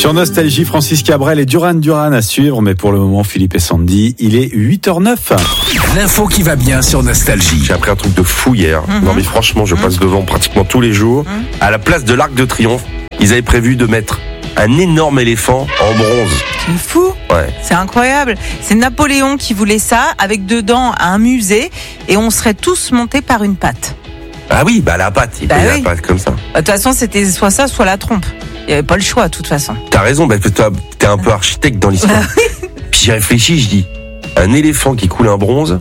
Sur Nostalgie, Francis Cabrel et Duran Duran à suivre, mais pour le moment, Philippe et Sandy, il est 8h09. L'info qui va bien sur Nostalgie. J'ai appris un truc de fou hier. Non mais franchement, je passe devant pratiquement tous les jours. À la place de l'Arc de Triomphe, ils avaient prévu de mettre un énorme éléphant en bronze. C'est fou. Ouais. C'est incroyable. C'est Napoléon qui voulait ça, avec dedans un musée, et on serait tous montés par une patte. Ah oui, bah la patte, il Bah paye oui. la patte comme ça. De toute façon, c'était soit ça, soit la trompe. Il n'y avait pas le choix, de toute façon. T'as raison, bah, toi, t'es un peu architecte dans l'histoire. Puis j'ai réfléchi, je dis, un éléphant qui coule un bronze,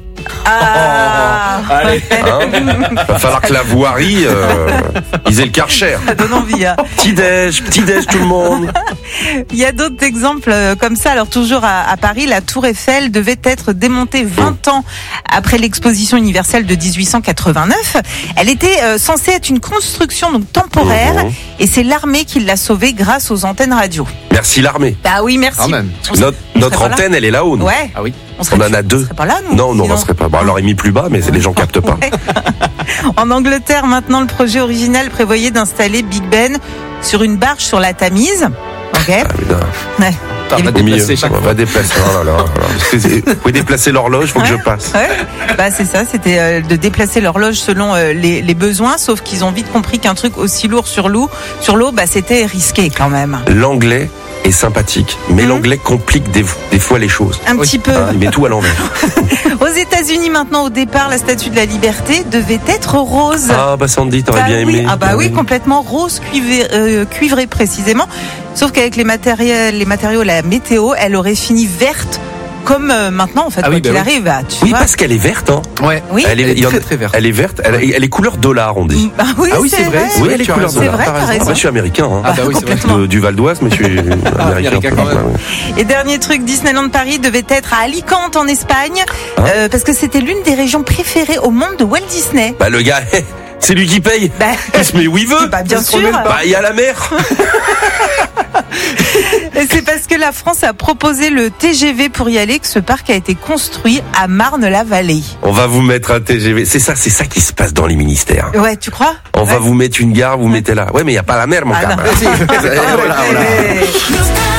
Allez. va falloir que la voirie, ils aient le Karcher. Ça donne envie. Hein. Petit-déj tout le monde. Il y a d'autres exemples comme ça. Alors toujours à Paris, la Tour Eiffel devait être démontée 20 ans après l'exposition universelle de 1889. Elle était censée être une construction donc temporaire, et c'est l'armée qui l'a sauvée grâce aux antennes radio. Merci l'armée. Bah oui, merci. Quand même. Notre serait pas antenne, elle est là-haut, nous. Ouais. Ah oui. serait On en a deux. serait pas là, nous. Non, on sinon. ne serait pas. Bon, alors, il est mis plus bas, mais les gens captent pas. Ouais. En Angleterre, maintenant, le projet original prévoyait d'installer Big Ben sur une barge sur la Tamise. Ok. Ah, putain. Ouais. On va Au milieu. déplacer chaque On va déplacer. Oh là là. Vous pouvez déplacer l'horloge, faut que je passe. Ouais. Bah c'est ça, c'était de déplacer l'horloge selon les besoins, sauf qu'ils ont vite compris qu'un truc aussi lourd sur l'eau, bah c'était risqué quand même. L'anglais est sympathique, mais l'anglais complique des fois les choses. Un petit peu. Hein, il met tout à l'envers. Aux États-Unis maintenant, au départ, la Statue de la Liberté devait être rose. Ah bah Sandy, t'aurais Bah bien oui. aimé. Ah bah oui, complètement rose cuivré précisément. Sauf qu'avec les matériaux, la météo, elle aurait fini verte. Comme maintenant, en fait, Ah oui, quoi qu'il bah oui. arrive. Tu Oui, vois. parce qu'elle est verte, hein. Ouais. Oui. Elle est, très, très verte. Elle est verte. Elle est couleur dollar, on dit. Bah oui, Ah oui, c'est vrai. Oui, elle est tu as couleur raison. dollar. C'est vrai, t'as Ah raison. bah, je suis américain, hein. Ah bah oui, c'est vrai. complètement. Du Val d'Oise, mais je suis américain. américain quand même. Et dernier truc, Disneyland Paris devait être à Alicante en Espagne, parce que c'était l'une des régions préférées au monde de Walt Disney. Bah le gars, c'est lui qui paye. Bah, Il se met où il veut. bah, bien sûr. Bah il y a la mer. Et c'est parce que la France a proposé le TGV pour y aller que ce parc a été construit à Marne-la-Vallée. On va vous mettre un TGV. C'est ça qui se passe dans les ministères. Ouais, tu crois? On va vous mettre une gare, vous mettez là. Ouais, mais il y a pas la mer, mon Ah, gars. non. Voilà. Ouais.